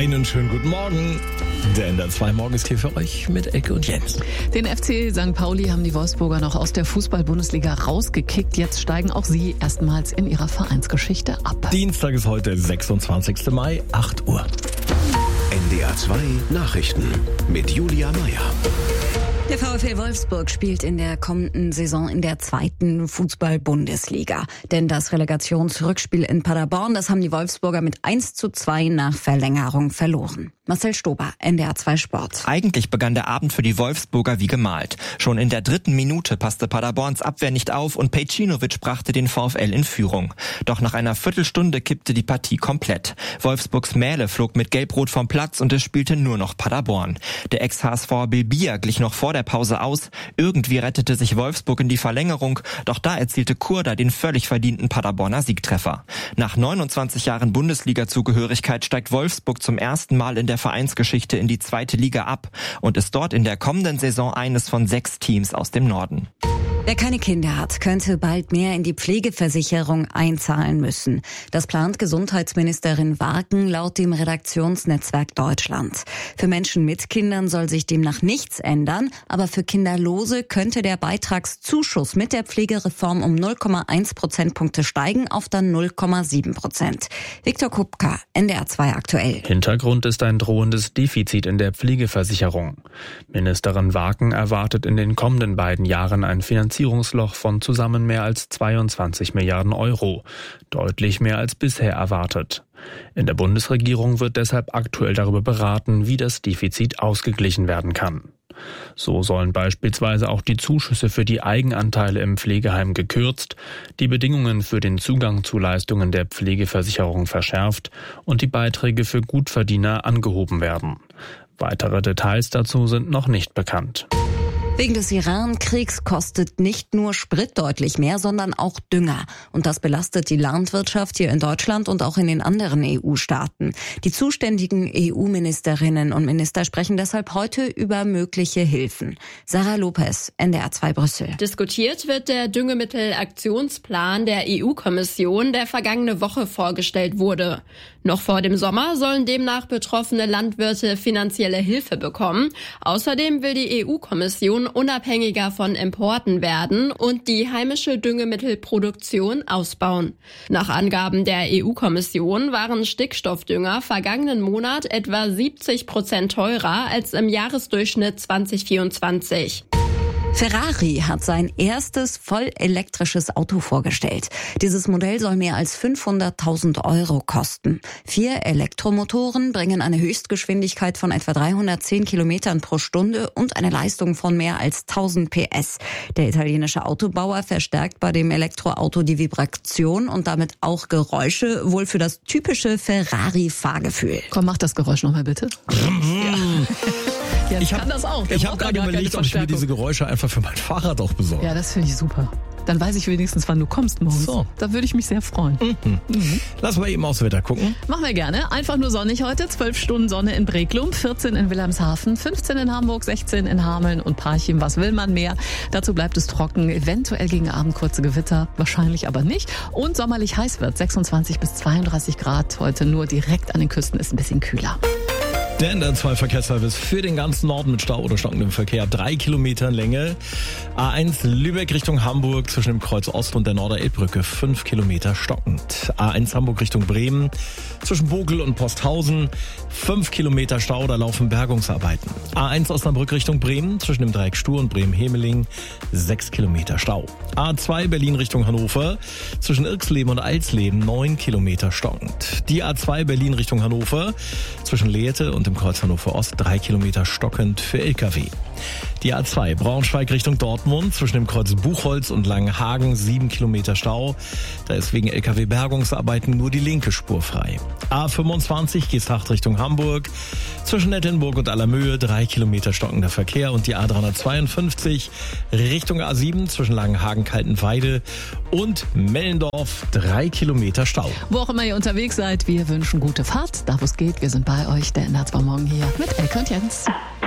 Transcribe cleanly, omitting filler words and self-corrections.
Einen schönen guten Morgen. Der NDR 2 Morgen ist hier für euch mit Elke und Jens. Den FC St. Pauli haben die Wolfsburger noch aus der Fußball-Bundesliga rausgekickt. Jetzt steigen auch sie erstmals in ihrer Vereinsgeschichte ab. Dienstag ist heute 26. Mai, 8 Uhr. NDR 2 Nachrichten mit Julia Meyer. Der VfL Wolfsburg spielt in der kommenden Saison in der 2. Fußball-Bundesliga. Denn das Relegationsrückspiel in Paderborn, das haben die Wolfsburger mit 1:2 nach Verlängerung verloren. Marcel Stober, NDR 2 Sport. Eigentlich begann der Abend für die Wolfsburger wie gemalt. Schon in der 3. Minute passte Paderborns Abwehr nicht auf und Pejcinovic brachte den VfL in Führung. Doch nach einer Viertelstunde kippte die Partie komplett. Wolfsburgs Mähle flog mit Gelb-Rot vom Platz und es spielte nur noch Paderborn. Der Ex-HSV Bilbia glich noch vor der Pause aus. Irgendwie rettete sich Wolfsburg in die Verlängerung, doch da erzielte Kurda den völlig verdienten Paderborner Siegtreffer. Nach 29 Jahren Bundesliga-Zugehörigkeit steigt Wolfsburg zum ersten Mal in der Vereinsgeschichte in die 2. Liga ab und ist dort in der kommenden Saison eines von 6 Teams aus dem Norden. Wer keine Kinder hat, könnte bald mehr in die Pflegeversicherung einzahlen müssen. Das plant Gesundheitsministerin Wagen laut dem Redaktionsnetzwerk Deutschland. Für Menschen mit Kindern soll sich demnach nichts ändern, aber für Kinderlose könnte der Beitragszuschuss mit der Pflegereform um 0,1 Prozentpunkte steigen auf dann 0,7%. Viktor Kupka, NDR 2 aktuell. Hintergrund ist ein drohendes Defizit in der Pflegeversicherung. Ministerin Wagen erwartet in den kommenden beiden Jahren ein Finanzierungsloch von zusammen mehr als 22 Milliarden Euro. Deutlich mehr als bisher erwartet. In der Bundesregierung wird deshalb aktuell darüber beraten, wie das Defizit ausgeglichen werden kann. So sollen beispielsweise auch die Zuschüsse für die Eigenanteile im Pflegeheim gekürzt, die Bedingungen für den Zugang zu Leistungen der Pflegeversicherung verschärft und die Beiträge für Gutverdiener angehoben werden. Weitere Details dazu sind noch nicht bekannt. Wegen des Iran-Kriegs kostet nicht nur Sprit deutlich mehr, sondern auch Dünger. Und das belastet die Landwirtschaft hier in Deutschland und auch in den anderen EU-Staaten. Die zuständigen EU-Ministerinnen und Minister sprechen deshalb heute über mögliche Hilfen. Sarah Lopez, NDR 2 Brüssel. Diskutiert wird der Düngemittelaktionsplan der EU-Kommission, der vergangene Woche vorgestellt wurde. Noch vor dem Sommer sollen demnach betroffene Landwirte finanzielle Hilfe bekommen. Außerdem will die EU-Kommission unabhängiger von Importen werden und die heimische Düngemittelproduktion ausbauen. Nach Angaben der EU-Kommission waren Stickstoffdünger vergangenen Monat etwa 70% teurer als im Jahresdurchschnitt 2024. Ferrari hat sein erstes voll elektrisches Auto vorgestellt. Dieses Modell soll mehr als 500.000 Euro kosten. 4 Elektromotoren bringen eine Höchstgeschwindigkeit von etwa 310 Kilometern pro Stunde und eine Leistung von mehr als 1000 PS. Der italienische Autobauer verstärkt bei dem Elektroauto die Vibration und damit auch Geräusche, wohl für das typische Ferrari-Fahrgefühl. Komm, mach das Geräusch nochmal bitte. Ja, ich kann das auch. Ich habe gerade überlegt, ob ich mir diese Geräusche einfach für mein Fahrrad auch besorge. Ja, das finde ich super. Dann weiß ich wenigstens, wann du kommst morgens. So. Da würde ich mich sehr freuen. Lass mal eben aufs Wetter gucken. Machen wir gerne. Einfach nur sonnig heute. 12 Stunden Sonne in Breklum, 14 in Wilhelmshaven, 15 in Hamburg, 16 in Hameln und Parchim. Was will man mehr? Dazu bleibt es trocken. Eventuell gegen Abend kurze Gewitter. Wahrscheinlich aber nicht. Und sommerlich heiß wird. 26 bis 32 Grad. Heute nur direkt an den Küsten ist ein bisschen kühler. Der NDR 2 Verkehrsservice für den ganzen Norden mit Stau oder stockendem Verkehr. 3 Kilometer Länge. A1 Lübeck Richtung Hamburg zwischen dem Kreuz Ost und der Norder-Elbbrücke 5 Kilometer stockend. A1 Hamburg Richtung Bremen zwischen Bokel und Posthausen 5 Kilometer Stau, da laufen Bergungsarbeiten. A1 Osnabrück Richtung Bremen zwischen dem Dreieck Stur und Bremen-Hemeling 6 Kilometer Stau. A2 Berlin Richtung Hannover zwischen Irxleben und Alsleben 9 Kilometer stockend. Die A2 Berlin Richtung Hannover zwischen Lehrte und dem Kreuz Hannover Ost 3 Kilometer stockend für LKW. Die A2 Braunschweig Richtung Dortmund zwischen dem Kreuz Buchholz und Langenhagen 7 Kilometer Stau. Da ist wegen LKW-Bergungsarbeiten nur die linke Spur frei. A25 Geesthacht Richtung Hamburg zwischen Nettenburg und Allermöhe 3 Kilometer stockender Verkehr und die A352 Richtung A7 zwischen Langenhagen, Kaltenweide und Mellendorf 3 Kilometer Stau. Wo auch immer ihr unterwegs seid, wir wünschen gute Fahrt. Da wo es geht, wir sind bei euch. Der NDR 2 Morgen hier mit Elke und Jens.